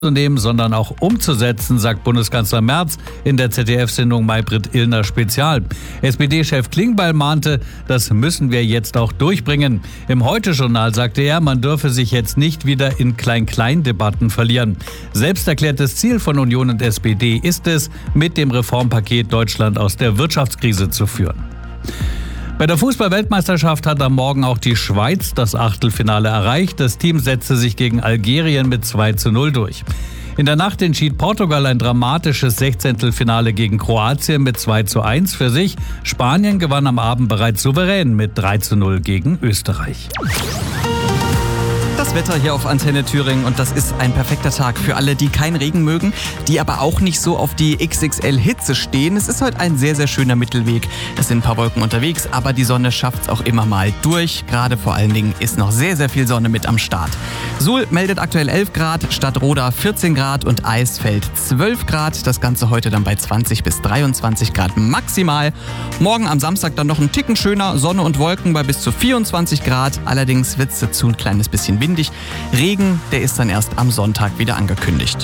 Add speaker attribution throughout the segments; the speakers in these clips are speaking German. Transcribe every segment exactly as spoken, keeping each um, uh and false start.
Speaker 1: zu nehmen, sondern auch umzusetzen, sagt Bundeskanzler Merz in der Z D F-Sendung Maybrit Illner Spezial. S P D-Chef Klingbeil mahnte, das müssen wir jetzt auch durchbringen. Im Heute-Journal sagte er, man dürfe sich jetzt nicht wieder in Klein-Klein-Debatten verlieren. Selbst erklärtes Ziel von Union und S P D ist es, mit dem Reformpaket Deutschland aus der Wirtschaftskrise zu führen. Bei der Fußball-Weltmeisterschaft hat am Morgen auch die Schweiz das Achtelfinale erreicht. Das Team setzte sich gegen Algerien mit zwei zu null durch. In der Nacht entschied Portugal ein dramatisches Sechzehntelfinale gegen Kroatien mit zwei zu eins für sich. Spanien gewann am Abend bereits souverän mit drei zu null gegen Österreich.
Speaker 2: Das Wetter hier auf Antenne Thüringen und das ist ein perfekter Tag für alle, die keinen Regen mögen, die aber auch nicht so auf die X X L-Hitze stehen. Es ist heute ein sehr, sehr schöner Mittelweg. Es sind ein paar Wolken unterwegs, aber die Sonne schafft es auch immer mal durch. Gerade vor allen Dingen ist noch sehr, sehr viel Sonne mit am Start. Suhl meldet aktuell elf Grad, Stadtroda vierzehn Grad und Eisfeld zwölf Grad. Das Ganze heute dann bei zwanzig bis dreiundzwanzig Grad maximal. Morgen am Samstag dann noch ein Ticken schöner, Sonne und Wolken bei bis zu vierundzwanzig Grad. Allerdings wird es dazu ein kleines bisschen windig. Regen, der ist dann erst am Sonntag wieder angekündigt.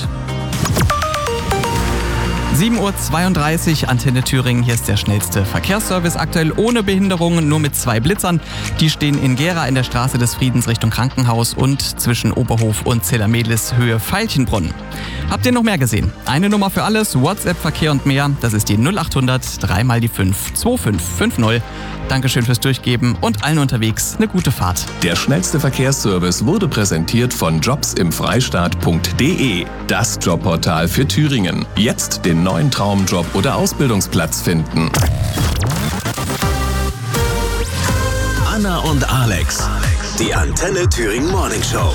Speaker 2: sieben Uhr zweiunddreißig, Antenne Thüringen, hier ist der schnellste Verkehrsservice. Aktuell ohne Behinderungen, nur mit zwei Blitzern. Die stehen in Gera in der Straße des Friedens Richtung Krankenhaus und zwischen Oberhof und Zellermedlis Höhe Veilchenbrunn. Habt ihr noch mehr gesehen? Eine Nummer für alles, WhatsApp, Verkehr und mehr. Das ist die null achthundert drei mal die fünf zwei fünf fünf null. Dankeschön fürs Durchgeben und allen unterwegs eine gute Fahrt.
Speaker 3: Der schnellste Verkehrsservice wurde präsentiert von jobs im freistaat punkt de, das Jobportal für Thüringen. Jetzt den neuen Traumjob oder Ausbildungsplatz finden.
Speaker 4: Anna und Alex, die Antenne Thüringen Morning Show.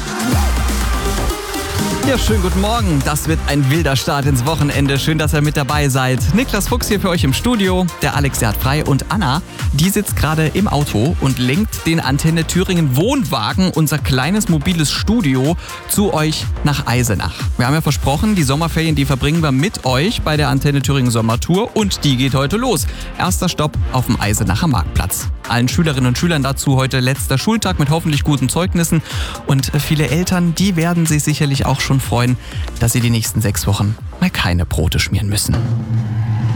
Speaker 2: Ja, schönen guten Morgen. Das wird ein wilder Start ins Wochenende. Schön, dass ihr mit dabei seid. Niklas Fuchs hier für euch im Studio. Der Alex, der hat frei. Und Anna, die sitzt gerade im Auto und lenkt den Antenne Thüringen Wohnwagen, unser kleines mobiles Studio, zu euch nach Eisenach. Wir haben ja versprochen, die Sommerferien, die verbringen wir mit euch bei der Antenne Thüringen Sommertour. Und die geht heute los. Erster Stopp auf dem Eisenacher Marktplatz. Allen Schülerinnen und Schülern dazu heute letzter Schultag mit hoffentlich guten Zeugnissen. Und viele Eltern, die werden sich sicherlich auch schon freuen, dass sie die nächsten sechs Wochen mal keine Brote schmieren müssen.